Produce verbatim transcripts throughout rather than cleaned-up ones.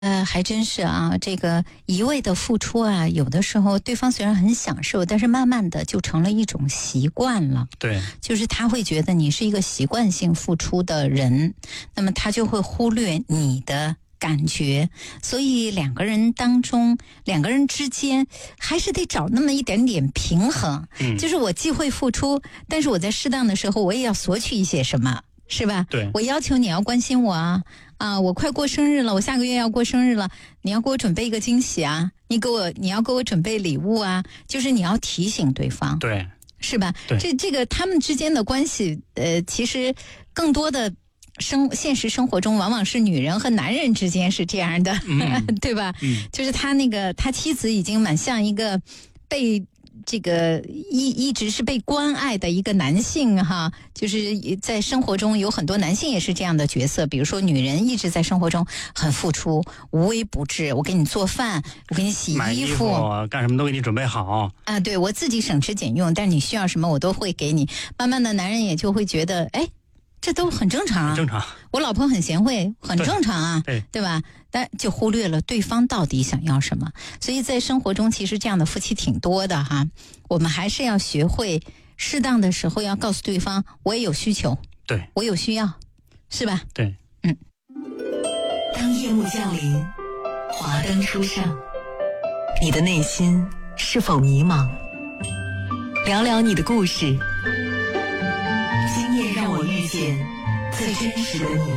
呃，还真是啊，这个一味的付出啊，有的时候对方虽然很享受，但是慢慢的就成了一种习惯了。 对， 就是他会觉得你是一个习惯性付出的人，那么他就会忽略你的感觉，所以两个人当中，两个人之间还是得找那么一点点平衡。 嗯， 就是我既会付出，但是我在适当的时候，我也要索取一些什么。是吧？ 对， 我要求你要关心我啊啊！我快过生日了，我下个月要过生日了，你要给我准备一个惊喜啊！你给我，你要给我准备礼物啊！就是你要提醒对方， 对， 是吧？ 对， 这这个他们之间的关系，呃，其实更多的生现实生活中，往往是女人和男人之间是这样的，嗯、对吧？ 嗯， 就是他那个他妻子已经蛮像一个被。这个一一直是被关爱的一个男性哈，就是在生活中有很多男性也是这样的角色，比如说女人一直在生活中很付出，无微不至，我给你做饭，我给你洗衣服， 买衣服干什么都给你准备好啊，对，我自己省吃俭用，但是你需要什么我都会给你。慢慢的男人也就会觉得，哎，这都很正常， 很正常。 我老婆很贤惠，很正常啊， 对， 对吧？但就忽略了对方到底想要什么。所以在生活中，其实这样的夫妻挺多的哈。我们还是要学会适当的时候要告诉对方，我也有需求， 对， 我有需要，是吧？ 对， 嗯。 当夜幕降临，华灯初上，你的内心是否迷茫？聊聊你的故事。今夜让我遇见最真实的你。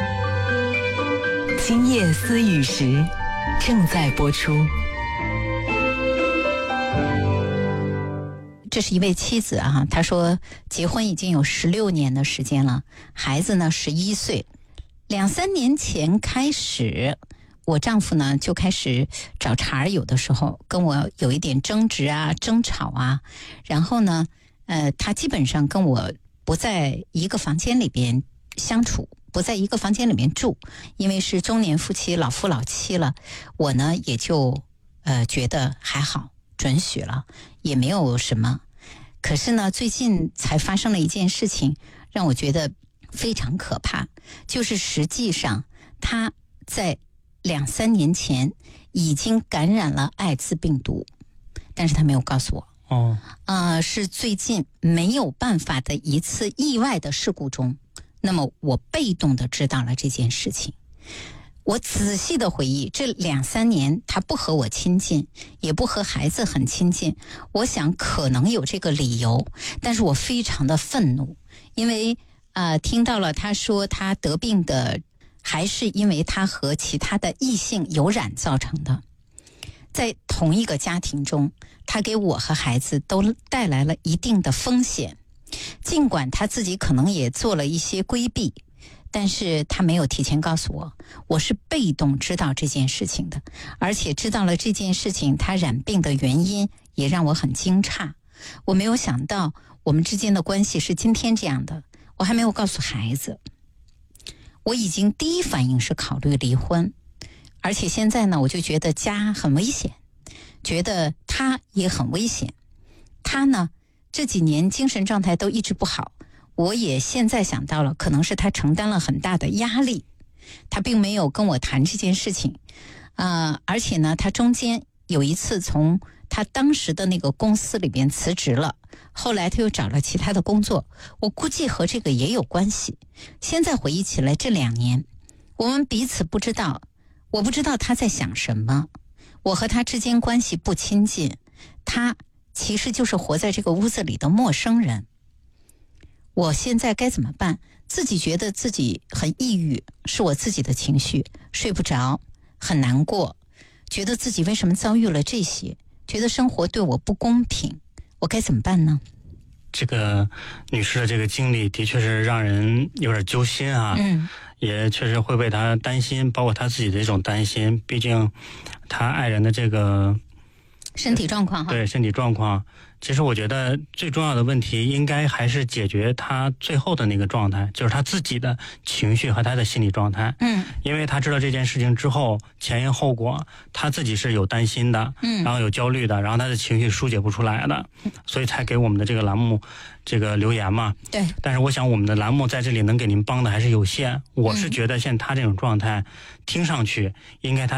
今夜思雨时正在播出。 这是一位妻子啊，她说结婚已经有十六年的时间了，孩子呢十一岁。两三年前开始，我丈夫呢就开始找茬，有的时候跟我有一点争执啊、争吵啊，然后呢，呃，他基本上跟我不在一个房间里边相处。不在一个房间里面住，因为是中年夫妻，老夫老妻了，我呢也就呃觉得还好，准许了，也没有什么。可是呢，最近才发生了一件事情，让我觉得非常可怕，就是实际上他在两三年前已经感染了艾滋病毒，但是他没有告诉我。 哦， 啊、呃，是最近没有办法的一次意外的事故中。那么我被动的知道了这件事情，我仔细的回忆这两三年他不和我亲近，也不和孩子很亲近，我想可能有这个理由，但是我非常的愤怒，因为呃听到了他说他得病的还是因为他和其他的异性有染造成的，在同一个家庭中，他给我和孩子都带来了一定的风险。尽管他自己可能也做了一些规避，但是他没有提前告诉我，我是被动知道这件事情的，而且知道了这件事情他染病的原因也让我很惊诧。我没有想到我们之间的关系是今天这样的，我还没有告诉孩子，我已经第一反应是考虑离婚，而且现在呢，我就觉得家很危险，觉得他也很危险，他呢这几年精神状态都一直不好，我也现在想到了，可能是他承担了很大的压力，他并没有跟我谈这件事情，呃，而且呢，他中间有一次从他当时的那个公司里边辞职了，后来他又找了其他的工作，我估计和这个也有关系。现在回忆起来，这两年我们彼此不知道，我不知道他在想什么，我和他之间关系不亲近，他其实就是活在这个屋子里的陌生人。我现在该怎么办？自己觉得自己很抑郁，是我自己的情绪，睡不着，很难过，觉得自己为什么遭遇了这些，觉得生活对我不公平，我该怎么办呢？ 这个女士的这个经历的确是让人有点揪心啊， 嗯， 也确实会为她担心，包括她自己的这种担心，毕竟她爱人的这个身体状况哈。 对身体状况，其实我觉得最重要的问题应该还是解决他最后的那个状态，就是他自己的情绪和他的心理状态。 嗯， 因为他知道这件事情之后前因后果，他自己是有担心的， 嗯， 然后有焦虑的，然后他的情绪疏解不出来的，所以才给我们的这个栏目这个留言嘛。 对。 但是我想我们的栏目在这里能给您帮的还是有限。我是觉得像他这种状态，听上去应该他